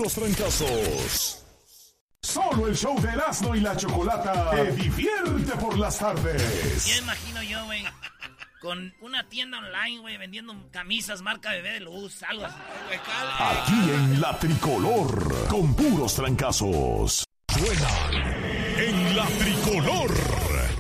puros trancazos. Solo el show de Erasmo y la Chocolata te divierte por las tardes. Ya imagino yo, güey, con una tienda online, güey, vendiendo camisas marca Bebé de Luz, algo así. Aquí en La Tricolor, con puros trancazos. Suena en La Tricolor.